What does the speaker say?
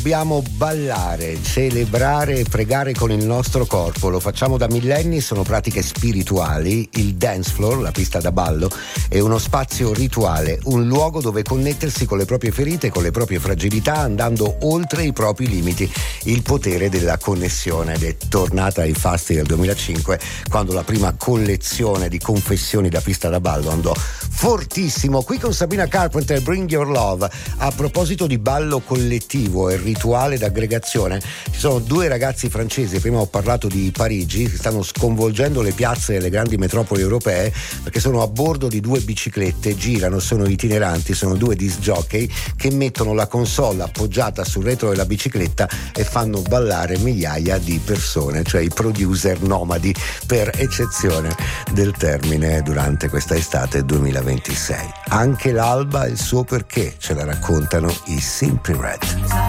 Dobbiamo ballare, celebrare e pregare con il nostro corpo. Lo facciamo da millenni, sono pratiche spirituali. Il dance floor, la pista da ballo, è uno spazio rituale, un luogo dove connettersi con le proprie ferite, con le proprie fragilità, andando oltre i propri limiti. Il potere della connessione. Ed è tornata ai fasti del 2005, quando la prima collezione di confessioni da pista da ballo andò fortissimo. Qui con Sabrina Carpenter, Bring Your Love. A proposito di ballo collettivo e rituale d'aggregazione, ci sono due ragazzi francesi, prima ho parlato di Parigi, che stanno sconvolgendo le piazze delle grandi metropoli europee perché sono a bordo di due biciclette, girano, sono itineranti, sono due disc jockey che mettono la console appoggiata sul retro della bicicletta e fanno ballare migliaia di persone, cioè i producer nomadi per eccezione del termine durante questa estate 2026. Anche l'alba e il suo perché ce la raccontano i Simply Red.